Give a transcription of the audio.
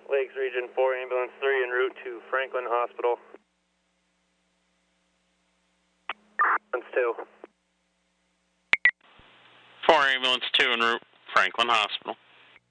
Lakes Region 4, Ambulance 3 en route to Franklin Hospital. Ambulance 2. 4 Ambulance 2 en route, Franklin Hospital.